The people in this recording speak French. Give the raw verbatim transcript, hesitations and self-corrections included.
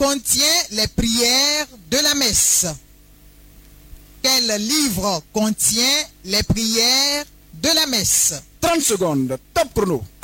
contient les prières de la messe? Quel livre contient les prières de la messe? trente secondes, top chrono.